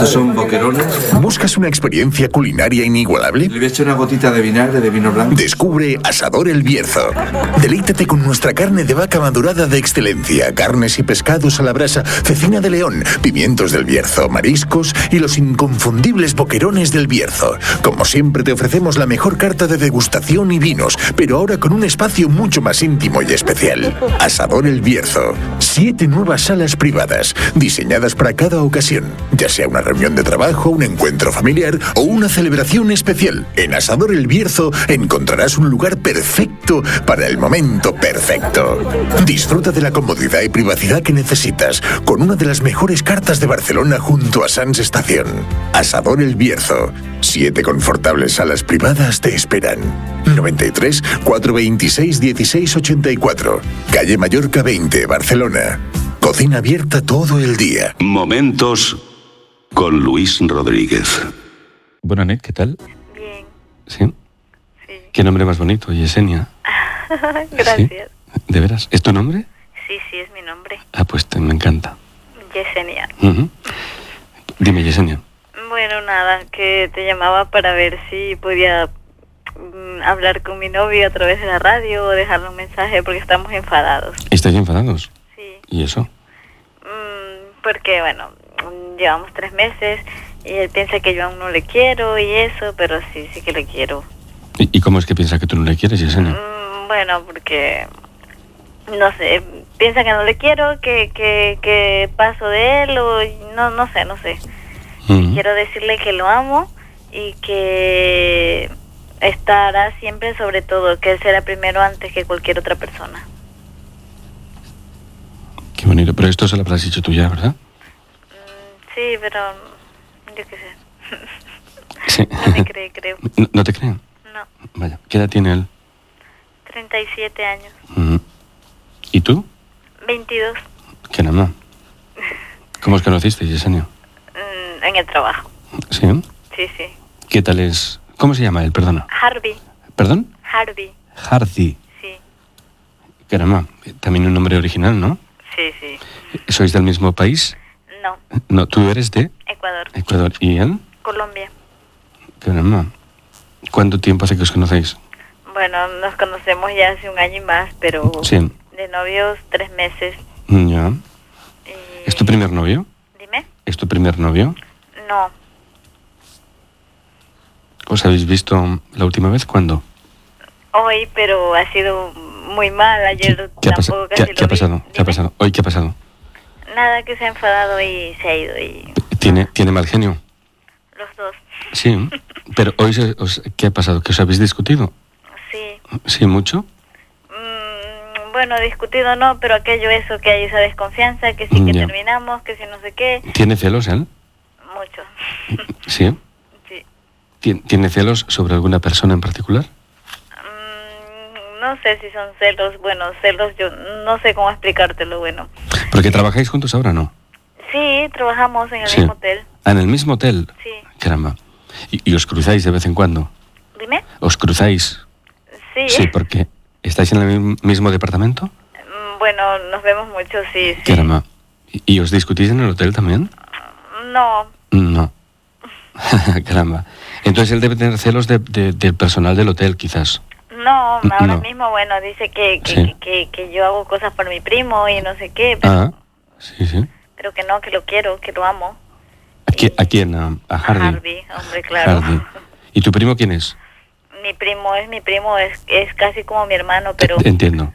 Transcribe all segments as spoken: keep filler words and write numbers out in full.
Estos son boquerones. ¿Buscas una experiencia culinaria inigualable? Le voy a echar una gotita de vinagre de vino blanco. Descubre Asador El Bierzo. Deleítate con nuestra carne de vaca madurada de excelencia, carnes y pescados a la brasa, cecina de león, pimientos del Bierzo, mariscos y los inconfundibles boquerones del Bierzo. Como siempre te ofrecemos la mejor carta de degustación y vinos, pero ahora con un espacio mucho más íntimo y especial. Asador El Bierzo. Siete nuevas salas privadas, diseñadas para cada ocasión, ya sea una reunión de trabajo, un encuentro familiar o una celebración especial. En Asador El Bierzo encontrarás un lugar perfecto para el momento perfecto. Disfruta de la comodidad y privacidad que necesitas con una de las mejores cartas de Barcelona junto a Sans Estación. Asador El Bierzo. Siete confortables salas privadas te esperan. noventa y tres, cuatrocientos veintiséis, dieciséis ochenta y cuatro. Calle Mallorca veinte, Barcelona. Cocina abierta todo el día. Momentos con Luis Rodríguez. Bueno, Anet, ¿qué tal? Bien. ¿Sí? Sí. ¿Qué nombre más bonito, Yesenia? Gracias. ¿Sí? ¿De veras? ¿Es tu nombre? Sí, sí, es mi nombre. Ah, pues te, me encanta. Yesenia. Uh-huh. Dime, Yesenia. Bueno, nada, que te llamaba para ver si podía mm, hablar con mi novio a través de la radio o dejarle un mensaje porque estamos enfadados. ¿Estáis enfadados? Sí. ¿Y eso? Mm, porque, bueno, llevamos tres meses y él piensa que yo aún no le quiero y eso, pero sí, sí que le quiero. ¿Y, y cómo es que piensa que tú no le quieres, Yesenia? Mm, bueno, porque, no sé, piensa que no le quiero, que, que, que paso de él o no, no sé, no sé. Uh-huh. Quiero decirle que lo amo y que estará siempre, sobre todo, que él será primero antes que cualquier otra persona. Qué bonito. Pero esto se lo habrás dicho tú ya, ¿verdad? Mm, sí, pero yo qué sé. Sí. No me cree, creo. ¿No, no te creen? No. Vaya. ¿Qué edad tiene él? treinta y siete años. Uh-huh. ¿Y tú? veintidós. ¿Qué nada más? ¿Cómo os conocisteis, Yesenia? Mm, en el trabajo. ¿Sí? Sí, sí. ¿Qué tal es? ¿Cómo se llama él? Perdona. Harvey. ¿Perdón? Harvey. Harvey. Sí. Caramba, también un nombre original, ¿no? Sí, sí. ¿Sois del mismo país? No. No, tú eres de Ecuador. Ecuador. ¿Y él? Colombia. Caramba. ¿Cuánto tiempo hace que os conocéis? Bueno, nos conocemos ya hace un año y más, pero Sí. de novios tres meses. Ya. Y... ¿Es tu primer novio? Dime. ¿Es tu primer novio? No. ¿Os habéis visto la última vez? ¿Cuándo? Hoy, pero ha sido muy mal. Ayer ¿Qué ha, tampoco pasa- casi ¿Qué, lo qué ha vi. pasado? ¿Qué ha Dime. pasado? ¿Hoy qué ha pasado? Nada, que se ha enfadado y se ha ido. Y ¿Tiene, ¿tiene mal genio? los dos. Sí. Pero hoy, se- os- ¿qué ha pasado? ¿Que os habéis discutido? Sí. ¿Sí, mucho? Mm, bueno, discutido no, pero aquello eso, que hay esa desconfianza, que sí que Ya. terminamos, que si no sé qué. ¿Tiene celos él? Mucho. Sí. Sí. ¿Tien- ¿Tiene celos sobre alguna persona en particular? Mm, no sé si son celos. Bueno, celos, yo no sé cómo explicártelo, bueno. Porque trabajáis juntos ahora, ¿no? Sí, trabajamos en el Sí. mismo hotel. Ah, ¿en el mismo hotel? Sí. Caramba. ¿Y, y os cruzáis de vez en cuando? Dime. ¿Os cruzáis? Sí. Sí, porque ¿estáis en el mi- mismo departamento? Mm, Bueno, nos vemos mucho, sí, sí. Caramba. ¿Y, y os discutís en el hotel también? No, No. Caramba. Entonces él debe tener celos de, de- del personal del hotel, quizás. no, ahora No. mismo, bueno, dice que, que, Sí. que, que, que yo hago cosas por mi primo y no sé qué, pero, Ah, sí, sí. pero que no, que lo quiero, que lo amo. ¿A, qui- Y- a quién? ¿A, a Hardy? Harvey, hombre, claro. Hardy. ¿Y tu primo quién es? Mi primo es mi primo, es, es casi como mi hermano, pero Eh, Entiendo.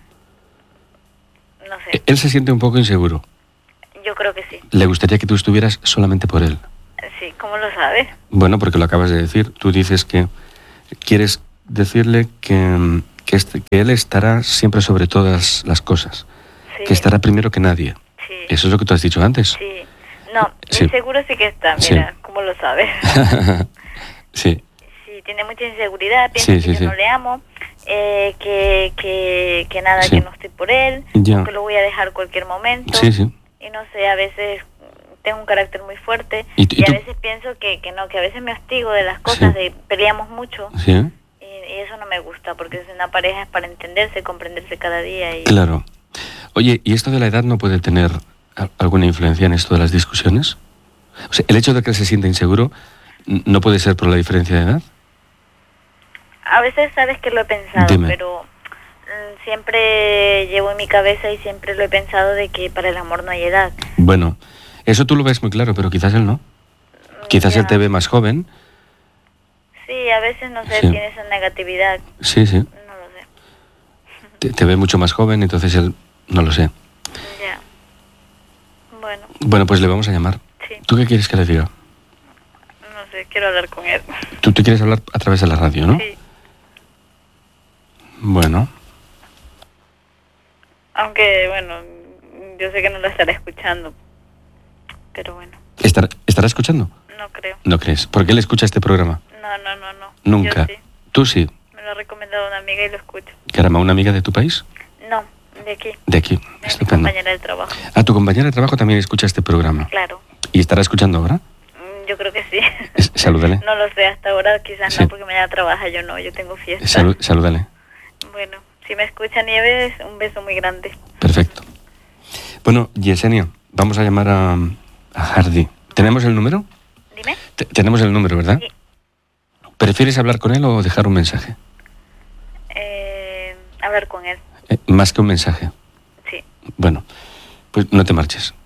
no sé, Él se siente un poco inseguro. yo creo que sí. Le gustaría que tú estuvieras solamente por él. Sí, ¿cómo lo sabes? Bueno, porque lo acabas de decir. Tú dices que quieres decirle que, que, este- que él estará siempre sobre todas las cosas. Sí, Que estará primero que nadie. sí, Eso es lo que tú has dicho antes. sí. No, Sí. seguro sí que está, Sí. mira, ¿cómo lo sabes? Sí. Sí, tiene mucha inseguridad, piensa Sí, que sí, yo sí. no le amo, eh, que, que, que nada, Sí. que no estoy por él, Ya. que lo voy a dejar cualquier momento. Sí, sí. Y no sé, a veces tengo un carácter muy fuerte ¿Y y, tú- y a tú- veces pienso que, que no, que a veces me hostigo de las cosas, Sí. de peleamos mucho Sí. y, y eso no me gusta porque es una pareja es para entenderse, comprenderse cada día y Claro. Oye, ¿y esto de la edad no puede tener a- alguna influencia en esto de las discusiones? O sea, el hecho de que él se sienta inseguro n- no puede ser por la diferencia de edad. A veces sabes que lo he pensado, Dime. pero mm, siempre llevo en mi cabeza y siempre lo he pensado de que para el amor no hay edad. Bueno, eso tú lo ves muy claro, pero quizás él no. Quizás Ya. él te ve más joven. Sí, a veces, no sé, Sí. tiene esa negatividad, Sí, sí. no lo sé. Te, te ve mucho más joven, entonces él no lo sé. Ya. Bueno, Bueno, pues le vamos a llamar. sí, ¿Tú qué quieres que le diga? no sé, quiero hablar con él. Tú te quieres hablar a través de la radio, ¿no? Sí, Bueno, aunque, bueno, yo sé que no lo estará escuchando, pero bueno, ¿estará, ¿estará escuchando? no creo. ¿No crees? ¿Por qué él escucha este programa? No, no, no, no. Nunca. Yo sí, Tú sí. me lo ha recomendado una amiga y lo escucho. Caramba, ¿una amiga de tu país? No, de aquí, De aquí. de mi Estupendo. compañera de trabajo. A tu compañera de trabajo también escucha este programa. Claro, ¿Y estará escuchando ahora? mm, yo creo que sí. Es- salúdale. No lo sé, hasta ahora quizás Sí. no, porque mañana trabaja, yo no, yo tengo fiesta. Salu- salúdale. Bueno, si me escucha Nieves, un beso muy grande. Perfecto. Bueno, Yesenia, vamos a llamar a, a Hardy. ¿Tenemos el número? Dime. Te- tenemos el número, ¿verdad? Sí. ¿Prefieres hablar con él o dejar un mensaje? Eh, hablar con él, Eh, más que un mensaje. sí. Bueno, pues no te marches.